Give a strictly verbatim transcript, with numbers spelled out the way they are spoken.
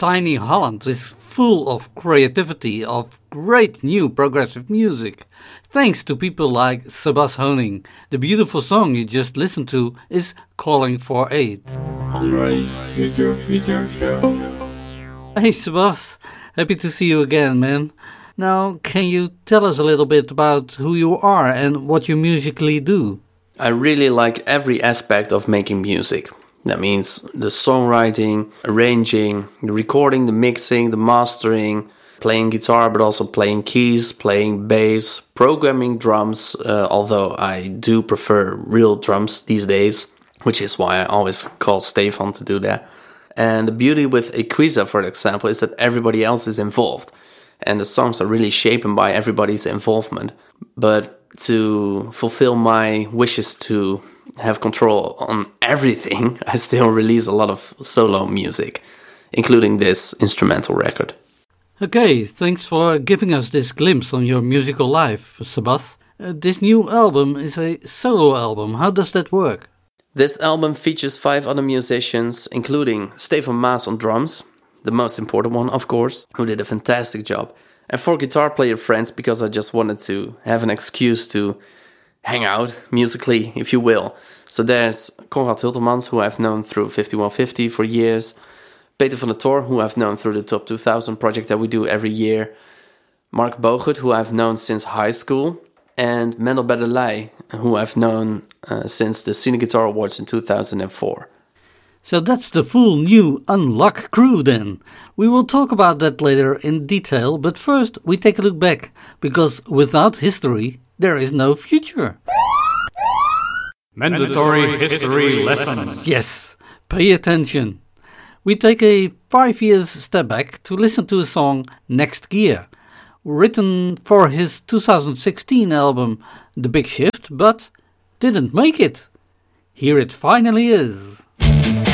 tiny Holland is full of creativity, of great new progressive music. Thanks to people like Sebas Honing. The beautiful song you just listened to is Calling for Aid. André's Future Feature Show. Hey Sebas, happy to see you again, man. Now, can you tell us a little bit about who you are and what you musically do? I really like every aspect of making music. That means the songwriting, arranging, the recording, the mixing, the mastering, playing guitar, but also playing keys, playing bass, programming drums, uh, although I do prefer real drums these days, which is why I always call Stefan to do that. And the beauty with Equiza, for example, is that everybody else is involved. And the songs are really shaped by everybody's involvement. But to fulfill my wishes to have control on everything, I still release a lot of solo music, including this instrumental record. Okay, thanks for giving us this glimpse on your musical life, Sebas. Uh, this new album is a solo album. How does that work? This album features five other musicians, including Stefan Maas on drums, the most important one, of course, who did a fantastic job, and four guitar player friends, because I just wanted to have an excuse to hang out musically, if you will. So there's Konrad Hultemans, who I've known through fifty-one fifty for years, Peter van der Tor, who I've known through the Top two thousand project that we do every year, Mark Bogert, who I've known since high school, and Mendel Bederlei, who I've known uh, since the Cine Guitar Awards in two thousand four. So that's the full new Unlock crew then. We will talk about that later in detail, but first we take a look back, because without history, there is no future. Mandatory history lessons. Yes, pay attention. We take a five years step back to listen to a song Next Gear, written for his two thousand sixteen album The Big Shift, but didn't make it. Here it finally is.